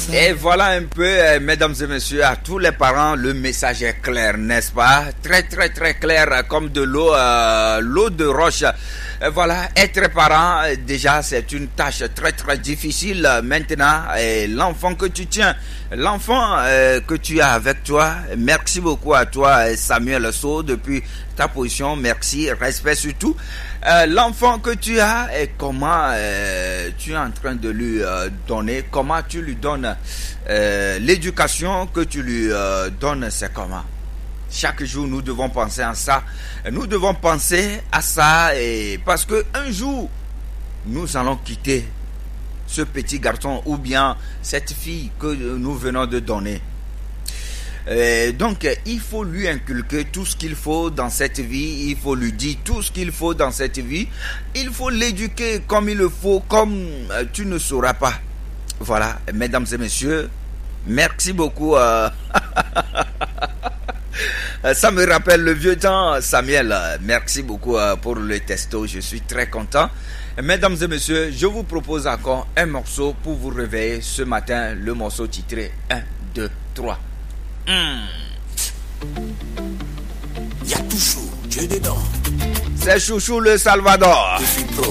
Et voilà un peu, mesdames et messieurs, à tous les parents, le message est clair, n'est-ce pas? Très très très clair, comme de l'eau, l'eau de roche. Voilà, être parent, déjà, c'est une tâche très très difficile. Maintenant, l'enfant que tu tiens, l'enfant que tu as avec toi, merci beaucoup à toi, Samuel Sow, depuis ta position, merci, respect surtout. L'enfant que tu as, et comment tu es en train de lui donner, comment tu lui donnes l'éducation que tu lui donnes, c'est comment? Chaque jour, nous devons penser à ça. Nous devons penser à ça, et parce que un jour, nous allons quitter ce petit garçon ou bien cette fille que nous venons de donner. Donc, il faut lui inculquer tout ce qu'il faut dans cette vie. Il faut lui dire tout ce qu'il faut dans cette vie. Il faut l'éduquer comme il le faut, comme tu ne sauras pas. Voilà, mesdames et messieurs, merci beaucoup. Ça me rappelle le vieux temps, Samuel. Merci beaucoup pour le testo. Je suis très content. Mesdames et messieurs, je vous propose encore un morceau pour vous réveiller ce matin. Le morceau titré 1, 2, 3. Il y a toujours Dieu dedans. C'est Chouchou le Salvador.